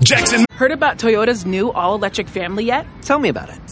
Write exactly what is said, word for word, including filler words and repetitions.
Jackson. Heard about Toyota's new all-electric family yet? Tell me about it.